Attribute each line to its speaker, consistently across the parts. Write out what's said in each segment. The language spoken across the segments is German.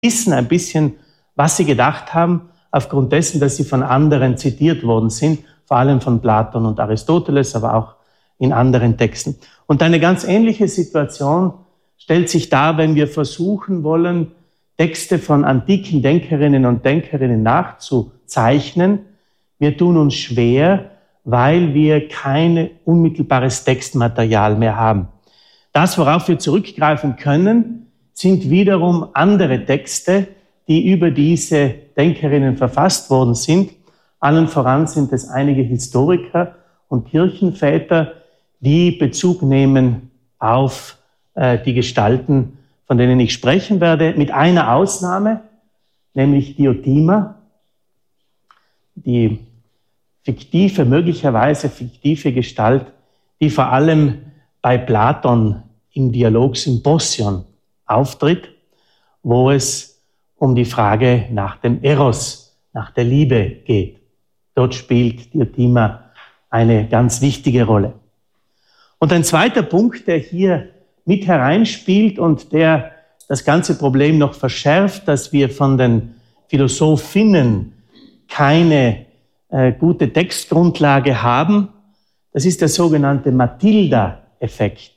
Speaker 1: wissen ein bisschen, was sie gedacht haben, aufgrund dessen, dass sie von anderen zitiert worden sind, vor allem von Platon und Aristoteles, aber auch in anderen Texten. Und eine ganz ähnliche Situation stellt sich dar, wenn wir versuchen wollen, Texte von antiken Denkerinnen und Denkerinnen nachzuzeichnen. Wir tun uns schwer, weil wir kein unmittelbares Textmaterial mehr haben. Das, worauf wir zurückgreifen können, sind wiederum andere Texte, die über diese Denkerinnen verfasst worden sind. Allen voran sind es einige Historiker und Kirchenväter, die Bezug nehmen auf die Gestalten, von denen ich sprechen werde, mit einer Ausnahme, nämlich Diotima, die möglicherweise fiktive Gestalt, die vor allem bei Platon im Dialog Symposion auftritt, wo es um die Frage nach dem Eros, nach der Liebe geht. Dort spielt Diotima eine ganz wichtige Rolle. Und ein zweiter Punkt, der hier mit hereinspielt und der das ganze Problem noch verschärft, dass wir von den Philosophinnen keine gute Textgrundlage haben, das ist der sogenannte Matilda-Effekt.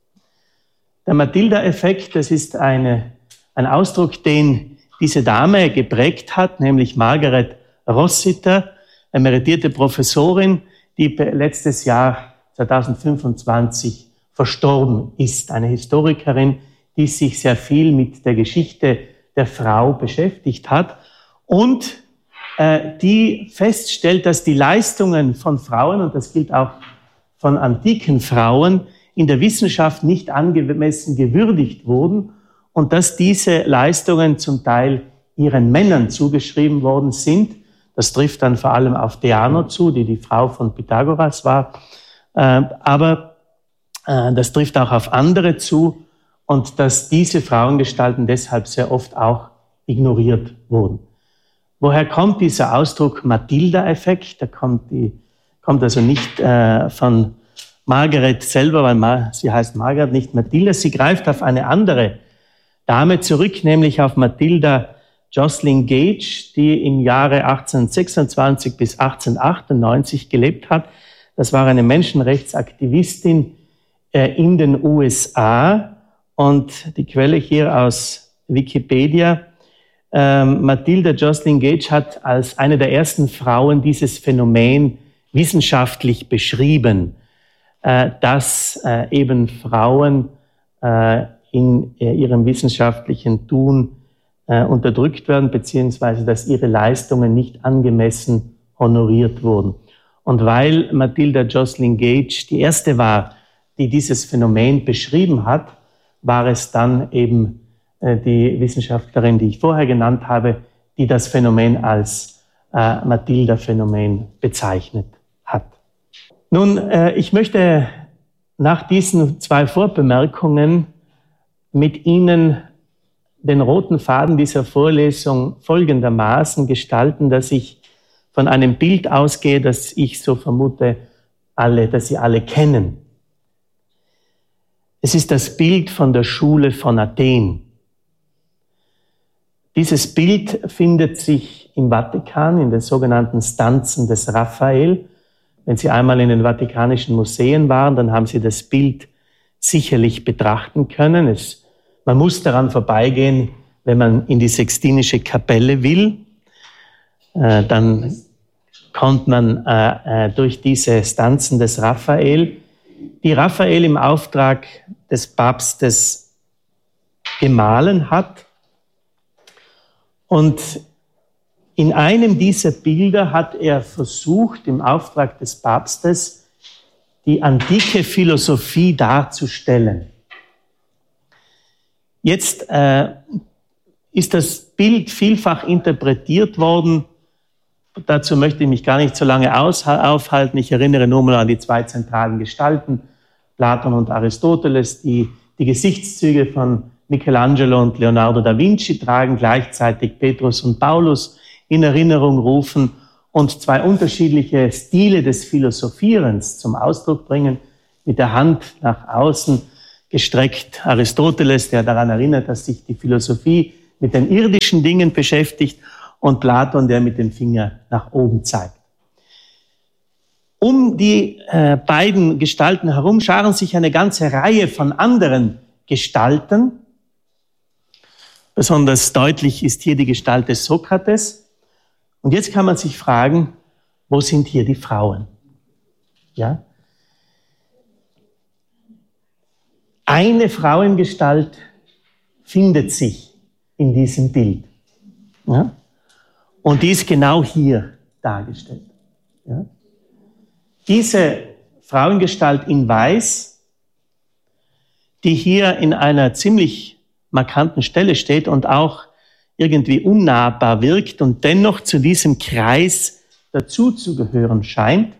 Speaker 1: Der Matilda-Effekt, das ist ein Ausdruck, den diese Dame geprägt hat, nämlich Margaret Rossiter, emeritierte Professorin, die letztes Jahr 2025 verstorben ist. Eine Historikerin, die sich sehr viel mit der Geschichte der Frau beschäftigt hat und die feststellt, dass die Leistungen von Frauen, und das gilt auch von antiken Frauen, in der Wissenschaft nicht angemessen gewürdigt wurden und dass diese Leistungen zum Teil ihren Männern zugeschrieben worden sind. Das trifft dann vor allem auf Theano zu, die Frau von Pythagoras war, aber das trifft auch auf andere zu und dass diese Frauengestalten deshalb sehr oft auch ignoriert wurden. Woher kommt dieser Ausdruck Matilda-Effekt? Der kommt also nicht von Margaret selber, weil sie heißt Margaret, nicht Matilda. Sie greift auf eine andere Dame zurück, nämlich auf Matilda Jocelyn Gage, die im Jahre 1826 bis 1898 gelebt hat. Das war eine Menschenrechtsaktivistin in den USA und die Quelle hier aus Wikipedia. Matilda Jocelyn Gage hat als eine der ersten Frauen dieses Phänomen wissenschaftlich beschrieben, dass eben Frauen in ihrem wissenschaftlichen Tun unterdrückt werden, beziehungsweise dass ihre Leistungen nicht angemessen honoriert wurden. Und weil Matilda Jocelyn Gage die erste war, die dieses Phänomen beschrieben hat, war es dann eben die Wissenschaftlerin, die ich vorher genannt habe, die das Phänomen als Matilda-Phänomen bezeichnet hat. Nun, ich möchte nach diesen zwei Vorbemerkungen mit Ihnen den roten Faden dieser Vorlesung folgendermaßen gestalten, dass ich von einem Bild ausgehe, das ich so vermute, dass Sie alle kennen. Es ist das Bild von der Schule von Athen. Dieses Bild findet sich im Vatikan, in den sogenannten Stanzen des Raphael. Wenn Sie einmal in den Vatikanischen Museen waren, dann haben Sie das Bild sicherlich betrachten können. Man muss daran vorbeigehen, wenn man in die Sixtinische Kapelle will. Dann kommt man durch diese Stanzen des Raphael, die Raphael im Auftrag des Papstes gemahlen hat. Und in einem dieser Bilder hat er versucht, im Auftrag des Papstes, die antike Philosophie darzustellen. Jetzt ist das Bild vielfach interpretiert worden. Dazu möchte ich mich gar nicht so lange aufhalten. Ich erinnere nur mal an die zwei zentralen Gestalten, Platon und Aristoteles, die Gesichtszüge von Michelangelo und Leonardo da Vinci tragen, gleichzeitig Petrus und Paulus in Erinnerung rufen und zwei unterschiedliche Stile des Philosophierens zum Ausdruck bringen, mit der Hand nach außen gestreckt Aristoteles, der daran erinnert, dass sich die Philosophie mit den irdischen Dingen beschäftigt und Platon, der mit dem Finger nach oben zeigt. Um die beiden Gestalten herum scharen sich eine ganze Reihe von anderen Gestalten. Besonders deutlich ist hier die Gestalt des Sokrates. Und jetzt kann man sich fragen, wo sind hier die Frauen? Ja? Eine Frauengestalt findet sich in diesem Bild. Ja? Und die ist genau hier dargestellt. Ja? Diese Frauengestalt in Weiß, die hier in einer ziemlich markanten Stelle steht und auch irgendwie unnahbar wirkt und dennoch zu diesem Kreis dazuzugehören scheint,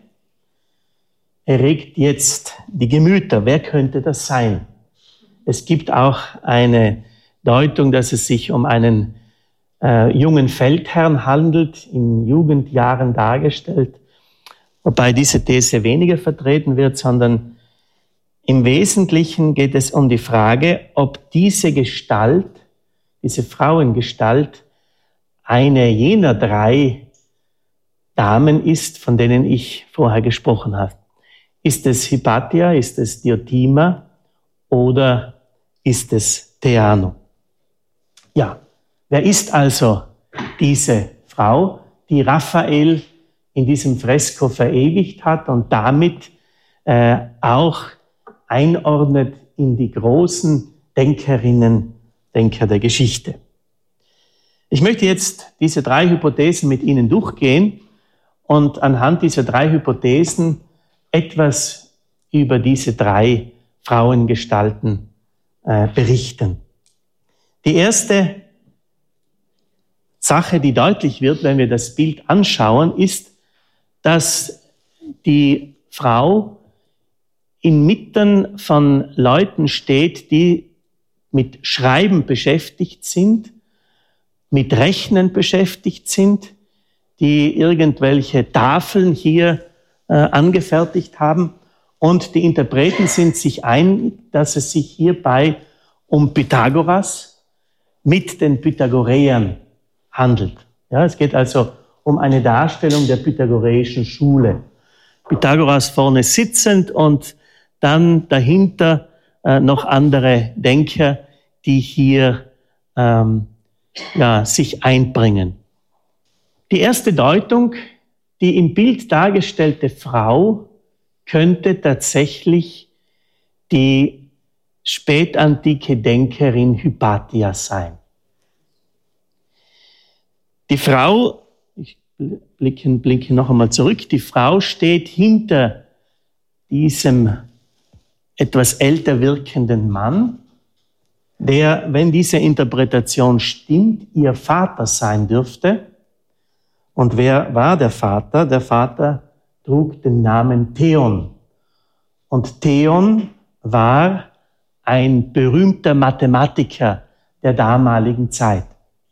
Speaker 1: erregt jetzt die Gemüter. Wer könnte das sein? Es gibt auch eine Deutung, dass es sich um einen jungen Feldherrn handelt, in Jugendjahren dargestellt, wobei diese These weniger vertreten wird, sondern im Wesentlichen geht es um die Frage, ob diese Gestalt, diese Frauengestalt, eine jener drei Damen ist, von denen ich vorher gesprochen habe. Ist es Hypatia, ist es Diotima oder ist es Theano? Ja, wer ist also diese Frau, die Raphael in diesem Fresko verewigt hat und damit auch einordnet in die großen Denkerinnen, Denker der Geschichte? Ich möchte jetzt diese drei Hypothesen mit Ihnen durchgehen und anhand dieser drei Hypothesen etwas über diese drei Frauengestalten berichten. Die erste Sache, die deutlich wird, wenn wir das Bild anschauen, ist, dass die Frau inmitten von Leuten steht, die mit Schreiben beschäftigt sind, mit Rechnen beschäftigt sind, die irgendwelche Tafeln hier angefertigt haben. Und die Interpreten sind sich einig, dass es sich hierbei um Pythagoras mit den Pythagoreern handelt. Ja, es geht also um eine Darstellung der pythagoreischen Schule. Pythagoras vorne sitzend und dann dahinter noch andere Denker, die hier sich einbringen. Die erste Deutung, die im Bild dargestellte Frau, könnte tatsächlich die spätantike Denkerin Hypatia sein. Die Frau, ich blinke noch einmal zurück, die Frau steht hinter diesem etwas älter wirkenden Mann, der, wenn diese Interpretation stimmt, ihr Vater sein dürfte. Und wer war der Vater? Der Vater trug den Namen Theon. Und Theon war ein berühmter Mathematiker der damaligen Zeit.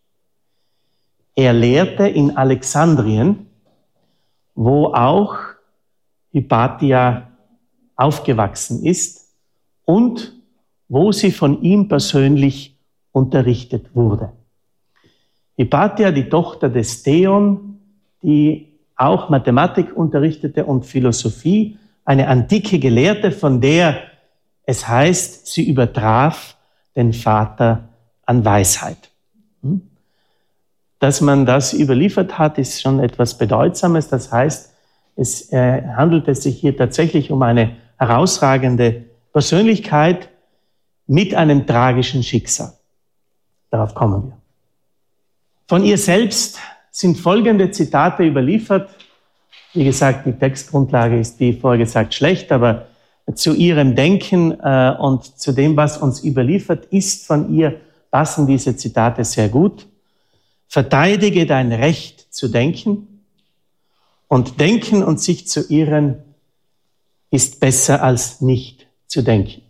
Speaker 1: Er lehrte in Alexandrien, wo auch Hypatia aufgewachsen ist und wo sie von ihm persönlich unterrichtet wurde. Hypatia, die Tochter des Theon, die auch Mathematik unterrichtete und Philosophie, eine antike Gelehrte, von der es heißt, sie übertraf den Vater an Weisheit. Dass man das überliefert hat, ist schon etwas Bedeutsames. Das heißt, es handelte sich hier tatsächlich um eine herausragende Persönlichkeit mit einem tragischen Schicksal. Darauf kommen wir. Von ihr selbst sind folgende Zitate überliefert. Wie gesagt, die Textgrundlage ist, wie vorher gesagt, schlecht, aber zu ihrem Denken und zu dem, was uns überliefert ist von ihr, passen diese Zitate sehr gut. Verteidige dein Recht zu denken und denken und sich zu irren ist besser als nicht zu denken.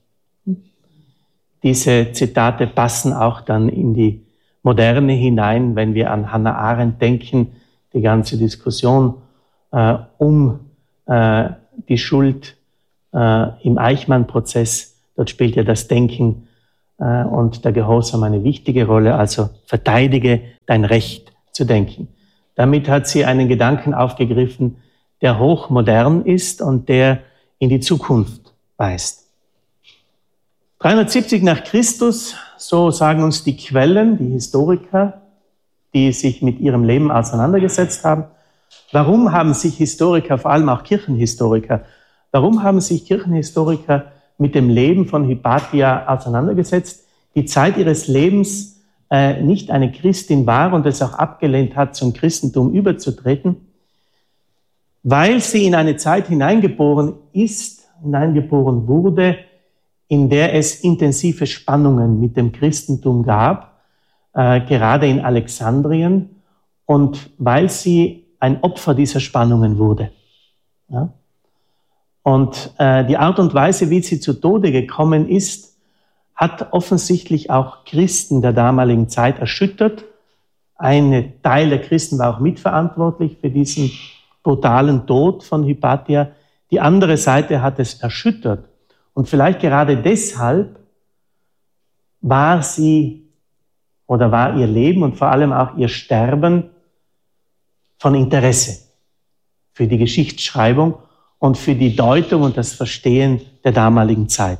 Speaker 1: Diese Zitate passen auch dann in die Moderne hinein, wenn wir an Hannah Arendt denken, die ganze Diskussion um die Schuld im Eichmann-Prozess. Dort spielt ja das Denken und der Gehorsam eine wichtige Rolle, also verteidige dein Recht zu denken. Damit hat sie einen Gedanken aufgegriffen, der hochmodern ist und der in die Zukunft weist. 370 nach Christus, so sagen uns die Quellen, die Historiker, die sich mit ihrem Leben auseinandergesetzt haben. Warum haben sich Historiker, vor allem auch Kirchenhistoriker, warum haben sich Kirchenhistoriker mit dem Leben von Hypatia auseinandergesetzt, die Zeit ihres Lebens nicht eine Christin war und es auch abgelehnt hat, zum Christentum überzutreten? Weil sie in eine Zeit hineingeboren wurde, in der es intensive Spannungen mit dem Christentum gab, gerade in Alexandrien, und weil sie ein Opfer dieser Spannungen wurde. Ja? Und die Art und Weise, wie sie zu Tode gekommen ist, hat offensichtlich auch Christen der damaligen Zeit erschüttert. Ein Teil der Christen war auch mitverantwortlich für diesen brutalen Tod von Hypatia. Die andere Seite hat es erschüttert. Und vielleicht gerade deshalb war ihr Leben und vor allem auch ihr Sterben von Interesse für die Geschichtsschreibung und für die Deutung und das Verstehen der damaligen Zeit.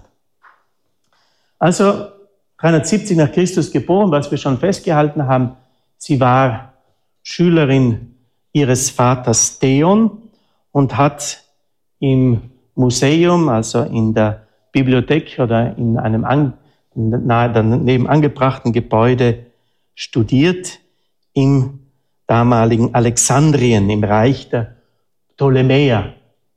Speaker 1: Also 370 nach Christus geboren, was wir schon festgehalten haben, sie war Schülerin ihres Vaters Theon und hat im Museum, also in der Bibliothek oder in einem nahe daneben angebrachten Gebäude studiert, im damaligen Alexandrien, im Reich der Ptolemäer.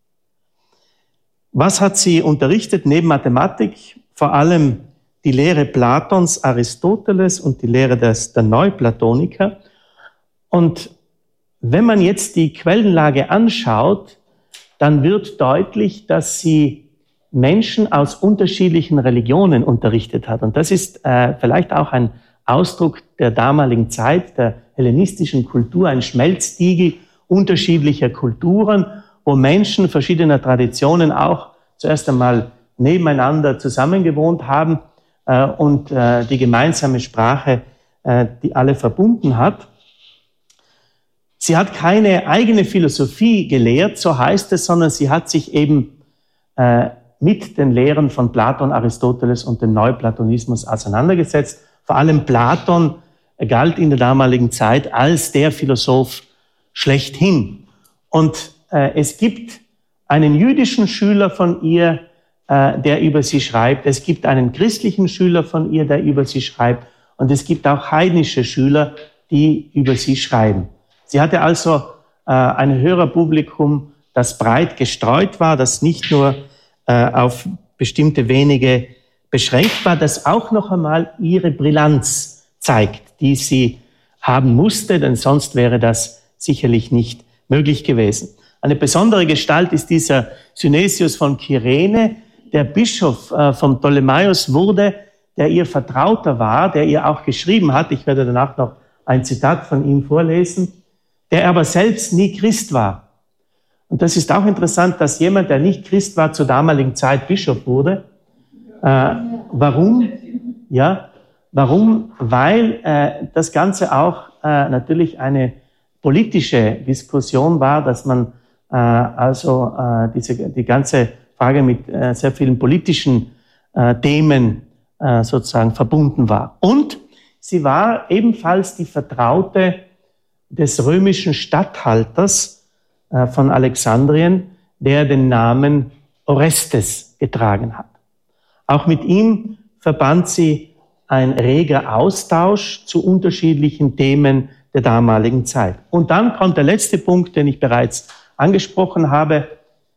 Speaker 1: Was hat sie unterrichtet neben Mathematik? Vor allem die Lehre Platons, Aristoteles und die Lehre der Neuplatoniker. Und wenn man jetzt die Quellenlage anschaut, dann wird deutlich, dass sie Menschen aus unterschiedlichen Religionen unterrichtet hat. Und das ist vielleicht auch ein Ausdruck der damaligen Zeit, der hellenistischen Kultur, ein Schmelztiegel unterschiedlicher Kulturen, wo Menschen verschiedener Traditionen auch zuerst einmal nebeneinander zusammengewohnt haben und die gemeinsame Sprache, die alle verbunden hat. Sie hat keine eigene Philosophie gelehrt, so heißt es, sondern sie hat sich eben mit den Lehren von Platon, Aristoteles und dem Neuplatonismus auseinandergesetzt. Vor allem Platon galt in der damaligen Zeit als der Philosoph schlechthin. Und es gibt einen jüdischen Schüler von ihr, der über sie schreibt. Es gibt einen christlichen Schüler von ihr, der über sie schreibt. Und es gibt auch heidnische Schüler, die über sie schreiben. Sie hatte also ein Hörerpublikum, das breit gestreut war, das nicht nur auf bestimmte wenige beschränkt war, das auch noch einmal ihre Brillanz zeigt, die sie haben musste, denn sonst wäre das sicherlich nicht möglich gewesen. Eine besondere Gestalt ist dieser Synesius von Kyrene, der Bischof von Ptolemaios wurde, der ihr Vertrauter war, der ihr auch geschrieben hat, ich werde danach noch ein Zitat von ihm vorlesen, der aber selbst nie Christ war. Und das ist auch interessant, dass jemand, der nicht Christ war, zur damaligen Zeit Bischof wurde. Warum? Ja, warum? Weil das Ganze auch natürlich eine politische Diskussion war, dass man die ganze Frage mit sehr vielen politischen Themen sozusagen verbunden war. Und sie war ebenfalls die Vertraute des römischen Statthalters von Alexandrien, der den Namen Orestes getragen hat. Auch mit ihm verband sie ein reger Austausch zu unterschiedlichen Themen der damaligen Zeit. Und dann kommt der letzte Punkt, den ich bereits angesprochen habe.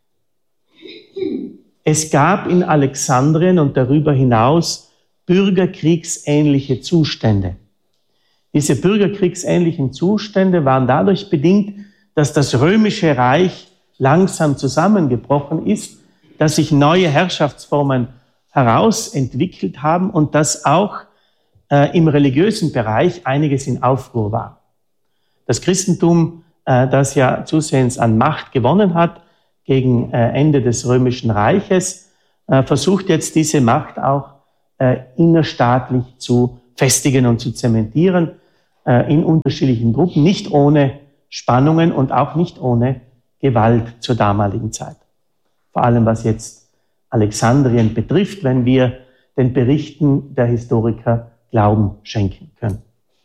Speaker 1: Es gab in Alexandrien und darüber hinaus bürgerkriegsähnliche Zustände. Diese bürgerkriegsähnlichen Zustände waren dadurch bedingt, dass das römische Reich langsam zusammengebrochen ist, dass sich neue Herrschaftsformen herausentwickelt haben und dass auch im religiösen Bereich einiges in Aufruhr war. Das Christentum, das ja zusehends an Macht gewonnen hat gegen Ende des römischen Reiches, versucht jetzt diese Macht auch innerstaatlich zu festigen und zu zementieren in unterschiedlichen Gruppen, nicht ohne Spannungen und auch nicht ohne Gewalt zur damaligen Zeit. Vor allem was jetzt Alexandrien betrifft, wenn wir den Berichten der Historiker Glauben schenken können.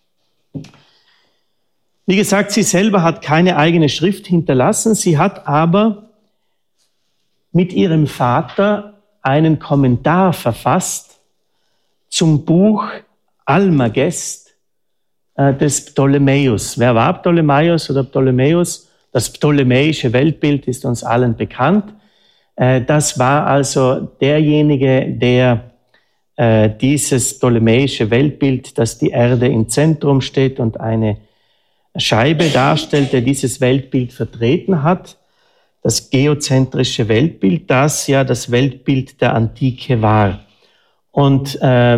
Speaker 1: Wie gesagt, sie selber hat keine eigene Schrift hinterlassen, sie hat aber mit ihrem Vater einen Kommentar verfasst zum Buch Almagest des Ptolemäus. Wer war Ptolemäus oder Ptolemäus? Das ptolemäische Weltbild ist uns allen bekannt. Das war also derjenige, der dieses ptolemäische Weltbild, dass die Erde im Zentrum steht und eine Scheibe darstellt, der dieses Weltbild vertreten hat. Das geozentrische Weltbild, das ja das Weltbild der Antike war. Und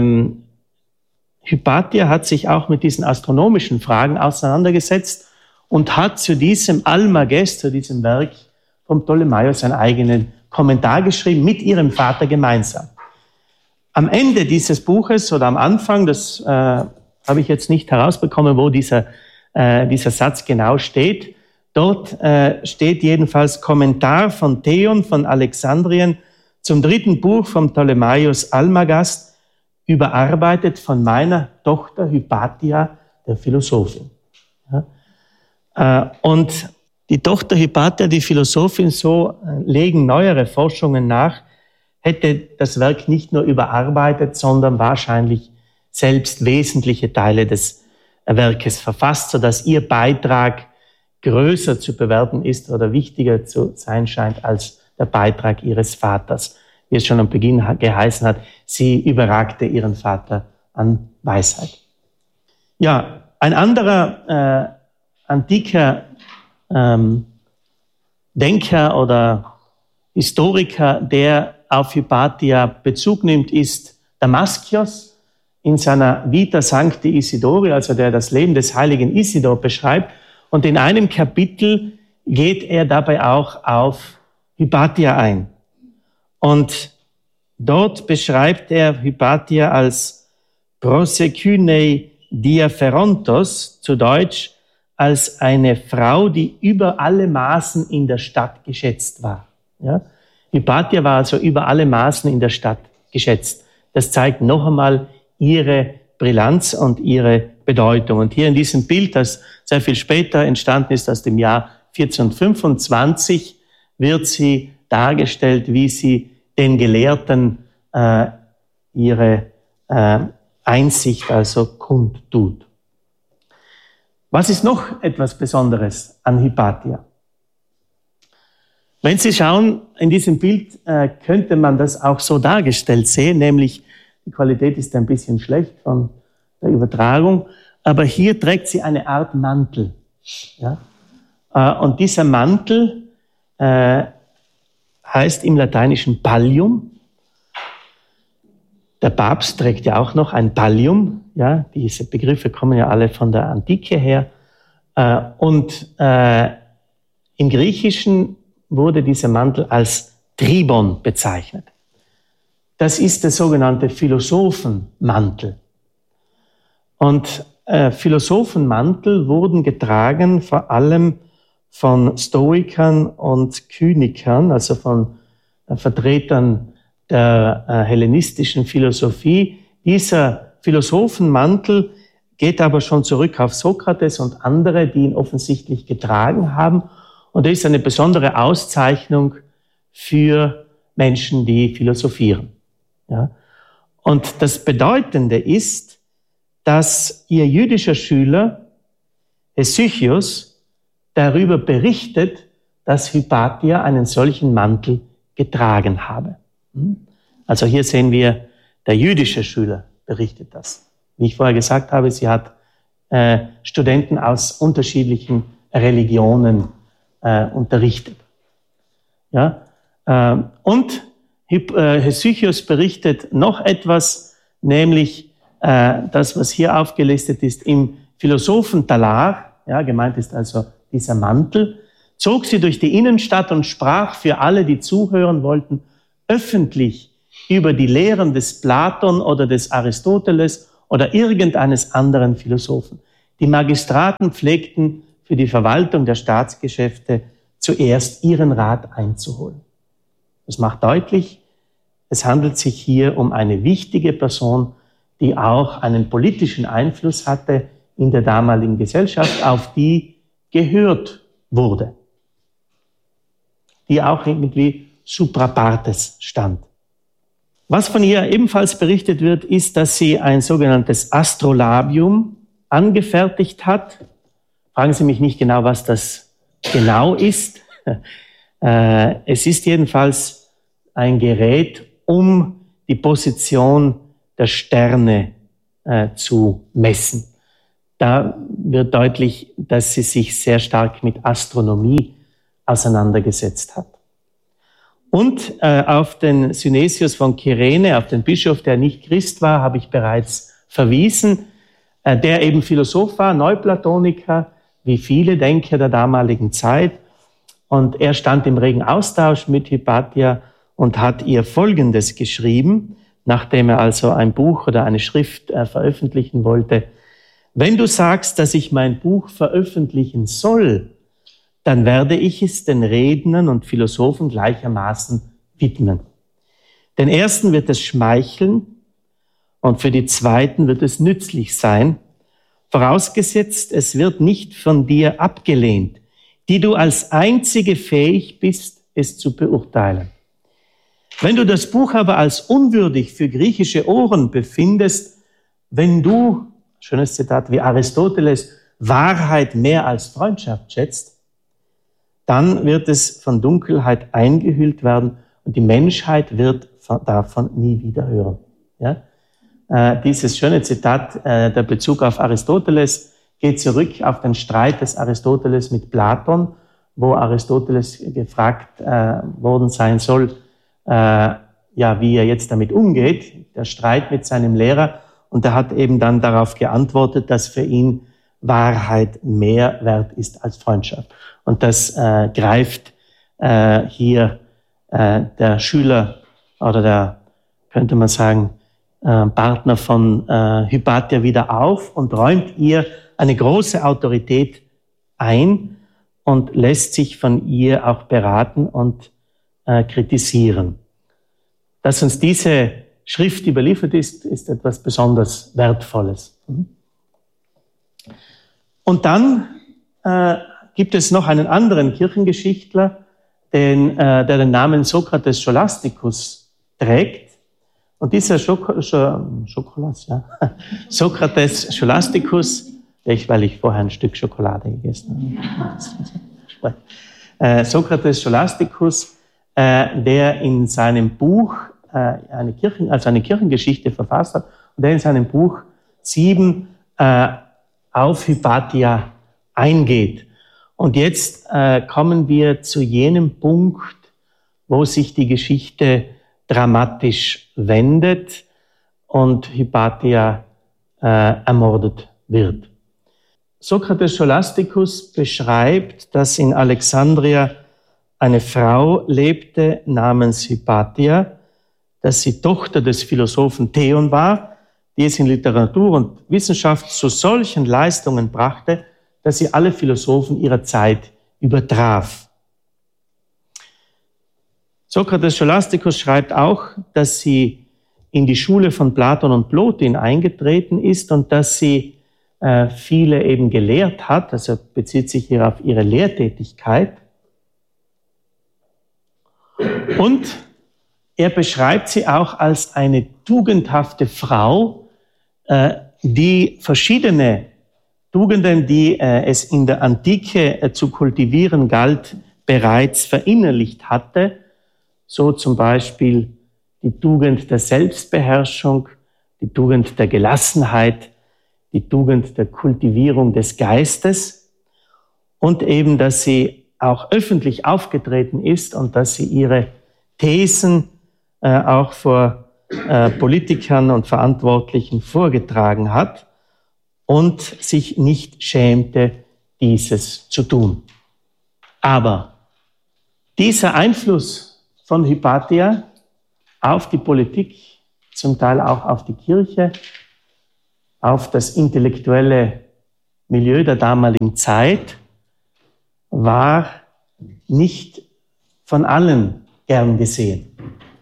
Speaker 1: Hypatia hat sich auch mit diesen astronomischen Fragen auseinandergesetzt und hat zu diesem Almagest, zu diesem Werk von Ptolemäus, einen eigenen Kommentar geschrieben, mit ihrem Vater gemeinsam. Am Ende dieses Buches oder am Anfang, das habe ich jetzt nicht herausbekommen, wo dieser Satz genau steht. Dort steht jedenfalls Kommentar von Theon von Alexandrien zum 3. Buch von Ptolemäus Almagest, überarbeitet von meiner Tochter Hypatia, der Philosophin. Ja? Und die Tochter Hypatia, die Philosophin, so legen neuere Forschungen nach, hätte das Werk nicht nur überarbeitet, sondern wahrscheinlich selbst wesentliche Teile des Werkes verfasst, sodass ihr Beitrag größer zu bewerten ist oder wichtiger zu sein scheint als der Beitrag ihres Vaters. Wie es schon am Beginn geheißen hat, sie überragte ihren Vater an Weisheit. Ja, ein anderer antiker Denker oder Historiker, der auf Hypatia Bezug nimmt, ist Damaskios in seiner Vita Sancti Isidori, also der das Leben des heiligen Isidor beschreibt. Und in einem Kapitel geht er dabei auch auf Hypatia ein. Und dort beschreibt er Hypatia als prosekynei diapherontos, zu Deutsch als eine Frau, die über alle Maßen in der Stadt geschätzt war. Ja? Hypatia war also über alle Maßen in der Stadt geschätzt. Das zeigt noch einmal ihre Brillanz und ihre Bedeutung. Und hier in diesem Bild, das sehr viel später entstanden ist, aus dem Jahr 1425, wird sie dargestellt, wie sie den Gelehrten ihre Einsicht also kundtut. Was ist noch etwas Besonderes an Hypatia? Wenn Sie schauen, in diesem Bild könnte man das auch so dargestellt sehen, nämlich die Qualität ist ein bisschen schlecht von der Übertragung, aber hier trägt sie eine Art Mantel. Ja? Und dieser Mantel heißt im Lateinischen Pallium. Der Papst trägt ja auch noch ein Pallium. Ja? Diese Begriffe kommen ja alle von der Antike her. Und im Griechischen wurde dieser Mantel als Tribon bezeichnet. Das ist der sogenannte Philosophenmantel. Und Philosophenmantel wurden getragen vor allem von Stoikern und Kynikern, also von Vertretern der hellenistischen Philosophie. Dieser Philosophenmantel geht aber schon zurück auf Sokrates und andere, die ihn offensichtlich getragen haben. Und er ist eine besondere Auszeichnung für Menschen, die philosophieren. Ja? Und das Bedeutende ist, dass ihr jüdischer Schüler Hesychius darüber berichtet, dass Hypatia einen solchen Mantel getragen habe. Also hier sehen wir, der jüdische Schüler berichtet das. Wie ich vorher gesagt habe, sie hat Studenten aus unterschiedlichen Religionen unterrichtet. Ja? Und Hesychius berichtet noch etwas, nämlich das, was hier aufgelistet ist, im Philosophentalar, ja, gemeint ist also dieser Mantel, zog sie durch die Innenstadt und sprach für alle, die zuhören wollten, öffentlich über die Lehren des Platon oder des Aristoteles oder irgendeines anderen Philosophen. Die Magistraten pflegten für die Verwaltung der Staatsgeschäfte zuerst ihren Rat einzuholen. Das macht deutlich, es handelt sich hier um eine wichtige Person, die auch einen politischen Einfluss hatte in der damaligen Gesellschaft, auf die gehört wurde, die auch irgendwie supra partes stand. Was von ihr ebenfalls berichtet wird, ist, dass sie ein sogenanntes Astrolabium angefertigt hat. Fragen Sie mich nicht genau, was das genau ist. Es ist jedenfalls ein Gerät, um die Position der Sterne zu messen. Da wird deutlich, dass sie sich sehr stark mit Astronomie auseinandergesetzt hat. Und auf den Synesius von Kyrene, auf den Bischof, der nicht Christ war, habe ich bereits verwiesen, der eben Philosoph war, Neuplatoniker, wie viele Denker der damaligen Zeit. Und er stand im regen Austausch mit Hypatia und hat ihr Folgendes geschrieben, nachdem er also ein Buch oder eine Schrift veröffentlichen wollte. Wenn du sagst, dass ich mein Buch veröffentlichen soll, dann werde ich es den Rednern und Philosophen gleichermaßen widmen. Den ersten wird es schmeicheln und für die zweiten wird es nützlich sein, vorausgesetzt, es wird nicht von dir abgelehnt, die du als einzige fähig bist, es zu beurteilen. Wenn du das Buch aber als unwürdig für griechische Ohren befindest, wenn du, schönes Zitat wie Aristoteles, Wahrheit mehr als Freundschaft schätzt, dann wird es von Dunkelheit eingehüllt werden und die Menschheit wird davon nie wieder hören. Ja? Dieses schöne Zitat, der Bezug auf Aristoteles, geht zurück auf den Streit des Aristoteles mit Platon, wo Aristoteles gefragt worden sein soll, wie er jetzt damit umgeht, der Streit mit seinem Lehrer. Und er hat eben dann darauf geantwortet, dass für ihn Wahrheit mehr wert ist als Freundschaft. Und das greift hier der Schüler oder der, könnte man sagen, Partner von Hypatia wieder auf und räumt ihr eine große Autorität ein und lässt sich von ihr auch beraten und kritisieren. Dass uns diese Schrift überliefert ist, ist etwas besonders Wertvolles. Und dann gibt es noch einen anderen Kirchengeschichtler, der den Namen Sokrates Scholasticus trägt. Und dieser Sokrates Scholasticus, weil ich vorher ein Stück Schokolade gegessen habe. Sokrates Scholasticus, der in seinem Buch eine Kirchengeschichte verfasst hat und der in seinem Buch 7 auf Hypatia eingeht. Und jetzt kommen wir zu jenem Punkt, wo sich die Geschichte dramatisch wendet und Hypatia ermordet wird. Sokrates Scholasticus beschreibt, dass in Alexandria eine Frau lebte namens Hypatia, dass sie Tochter des Philosophen Theon war, die es in Literatur und Wissenschaft zu solchen Leistungen brachte, dass sie alle Philosophen ihrer Zeit übertraf. Sokrates Scholasticus schreibt auch, dass sie in die Schule von Platon und Plotin eingetreten ist und dass sie viele eben gelehrt hat, also bezieht sich hier auf ihre Lehrtätigkeit. Und er beschreibt sie auch als eine tugendhafte Frau, die verschiedene Tugenden, die es in der Antike zu kultivieren galt, bereits verinnerlicht hatte. So zum Beispiel die Tugend der Selbstbeherrschung, die Tugend der Gelassenheit, die Tugend der Kultivierung des Geistes und eben, dass sie auch öffentlich aufgetreten ist und dass sie ihre Thesen auch vor Politikern und Verantwortlichen vorgetragen hat und sich nicht schämte, dieses zu tun. Aber dieser Einfluss von Hypatia auf die Politik, zum Teil auch auf die Kirche, auf das intellektuelle Milieu der damaligen Zeit, war nicht von allen gern gesehen.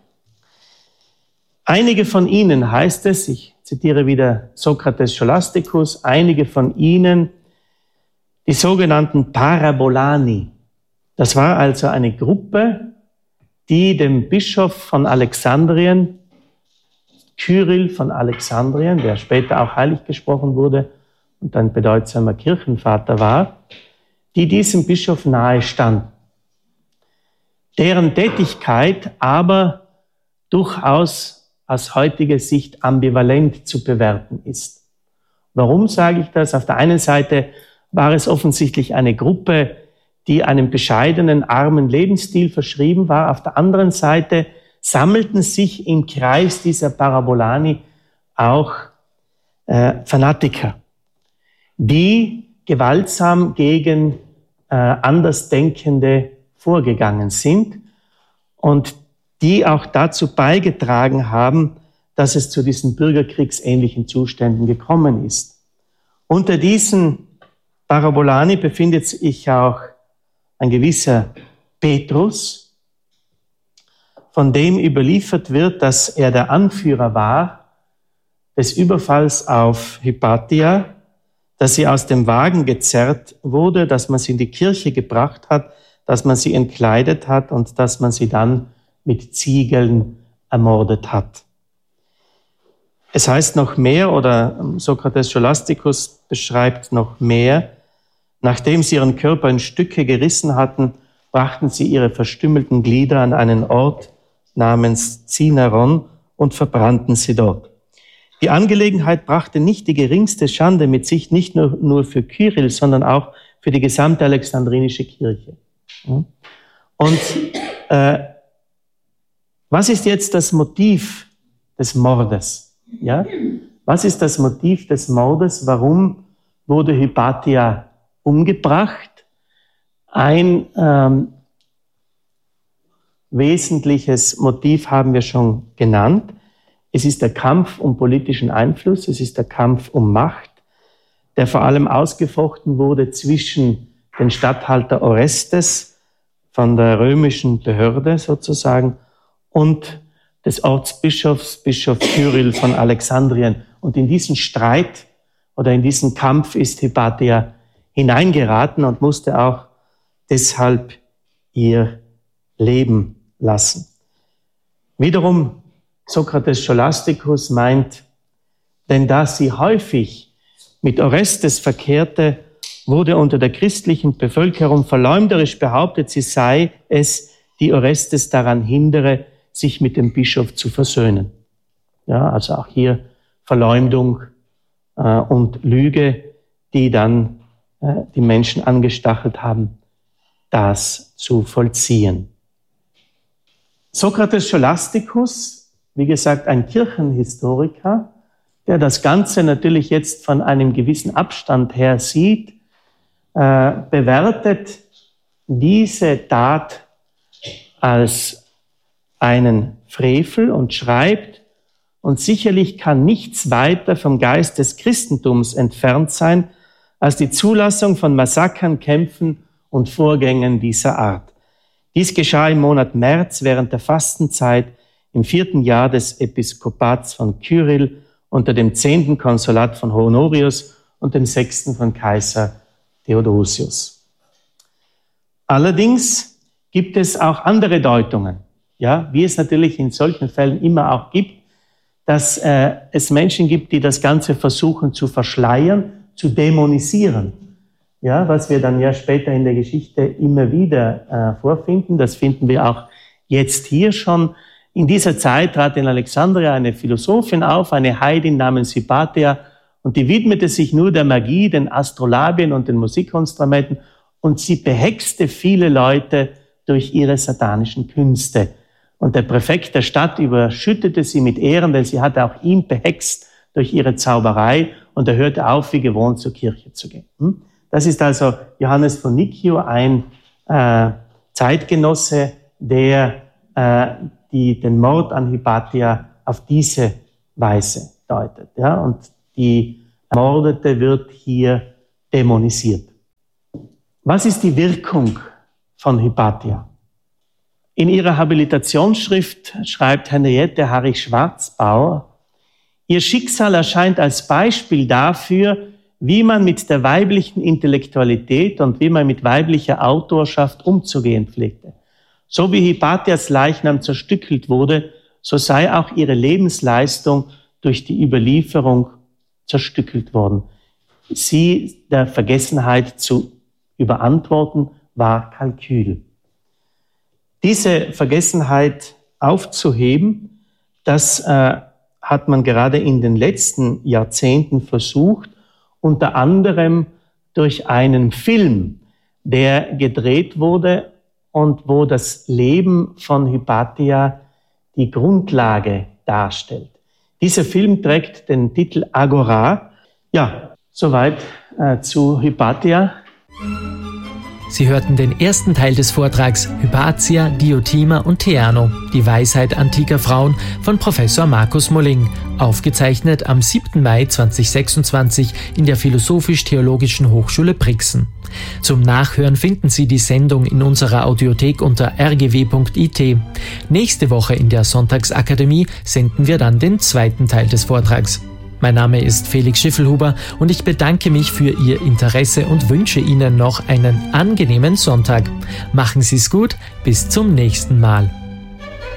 Speaker 1: Einige von ihnen, heißt es, ich zitiere wieder Sokrates Scholasticus, einige von ihnen, die sogenannten Parabolani. Das war also eine Gruppe, die dem Bischof von Alexandrien, Kyrill von Alexandrien, der später auch heilig gesprochen wurde und ein bedeutsamer Kirchenvater war, die diesem Bischof nahe standen. Deren Tätigkeit aber durchaus aus heutiger Sicht ambivalent zu bewerten ist. Warum sage ich das? Auf der einen Seite war es offensichtlich eine Gruppe, die einem bescheidenen, armen Lebensstil verschrieben war. Auf der anderen Seite sammelten sich im Kreis dieser Parabolani auch Fanatiker, die gewaltsam gegen Andersdenkende vorgegangen sind und die auch dazu beigetragen haben, dass es zu diesen bürgerkriegsähnlichen Zuständen gekommen ist. Unter diesen Parabolani befindet sich auch ein gewisser Petrus, von dem überliefert wird, dass er der Anführer war des Überfalls auf Hypatia, dass sie aus dem Wagen gezerrt wurde, dass man sie in die Kirche gebracht hat, dass man sie entkleidet hat und dass man sie dann mit Ziegeln ermordet hat. Es heißt noch mehr, oder Sokrates Scholasticus beschreibt noch mehr, nachdem sie ihren Körper in Stücke gerissen hatten, brachten sie ihre verstümmelten Glieder an einen Ort namens Cinaron und verbrannten sie dort. Die Angelegenheit brachte nicht die geringste Schande mit sich, nicht nur für Kyrill, sondern auch für die gesamte alexandrinische Kirche. Und was ist jetzt das Motiv des Mordes? Ja? Was ist das Motiv des Mordes? Warum wurde Hypatia umgebracht? Ein wesentliches Motiv haben wir schon genannt. Es ist der Kampf um politischen Einfluss, es ist der Kampf um Macht, der vor allem ausgefochten wurde zwischen dem Statthalter Orestes von der römischen Behörde sozusagen und des Ortsbischofs, Bischof Kyrill von Alexandrien. Und in diesen Streit oder in diesen Kampf ist Hypatia hineingeraten und musste auch deshalb ihr Leben lassen. Wiederum Sokrates Scholasticus meint, denn da sie häufig mit Orestes verkehrte, wurde unter der christlichen Bevölkerung verleumderisch behauptet, sie sei es, die Orestes daran hindere, sich mit dem Bischof zu versöhnen. Ja, also auch hier Verleumdung und Lüge, die dann die Menschen angestachelt haben, das zu vollziehen. Sokrates Scholasticus, wie gesagt, ein Kirchenhistoriker, der das Ganze natürlich jetzt von einem gewissen Abstand her sieht, bewertet diese Tat als einen Frevel und schreibt, und sicherlich kann nichts weiter vom Geist des Christentums entfernt sein, als die Zulassung von Massakern, Kämpfen und Vorgängen dieser Art. Dies geschah im Monat März während der Fastenzeit im 4. Jahr des Episkopats von Kyrill unter dem 10. Konsulat von Honorius und dem 6. von Kaiser Theodosius. Allerdings gibt es auch andere Deutungen, ja, wie es natürlich in solchen Fällen immer auch gibt, dass es Menschen gibt, die das Ganze versuchen zu verschleiern, zu dämonisieren. Ja, was wir dann ja später in der Geschichte immer wieder vorfinden. Das finden wir auch jetzt hier schon. In dieser Zeit trat in Alexandria eine Philosophin auf, eine Heidin namens Hypatia, und die widmete sich nur der Magie, den Astrolabien und den Musikinstrumenten, und sie behexte viele Leute durch ihre satanischen Künste. Und der Präfekt der Stadt überschüttete sie mit Ehren, denn sie hatte auch ihn behext durch ihre Zauberei, und er hörte auf, wie gewohnt zur Kirche zu gehen. Das ist also Johannes von Niccio, ein Zeitgenosse, der die den Mord an Hypatia auf diese Weise deutet. Ja? Und die Ermordete wird hier dämonisiert. Was ist die Wirkung von Hypatia? In ihrer Habilitationsschrift schreibt Henriette Harrich-Schwarzbauer, ihr Schicksal erscheint als Beispiel dafür, wie man mit der weiblichen Intellektualität und wie man mit weiblicher Autorschaft umzugehen pflegte. So wie Hypatias Leichnam zerstückelt wurde, so sei auch ihre Lebensleistung durch die Überlieferung zerstückelt worden. Sie der Vergessenheit zu überantworten, war Kalkül. Diese Vergessenheit aufzuheben, das hat man gerade in den letzten Jahrzehnten versucht, unter anderem durch einen Film, der gedreht wurde und wo das Leben von Hypatia die Grundlage darstellt. Dieser Film trägt den Titel Agora. Ja, soweit zu Hypatia.
Speaker 2: Sie hörten den ersten Teil des Vortrags Hypatia, Diotima und Theano, die Weisheit antiker Frauen von Professor Markus Molling, aufgezeichnet am 7. Mai 2026 in der Philosophisch-Theologischen Hochschule Brixen. Zum Nachhören finden Sie die Sendung in unserer Audiothek unter rgw.it. Nächste Woche in der Sonntagsakademie senden wir dann den zweiten Teil des Vortrags. Mein Name ist Felix Schiffelhuber und ich bedanke mich für Ihr Interesse und wünsche Ihnen noch einen angenehmen Sonntag. Machen Sie es gut, bis zum nächsten Mal.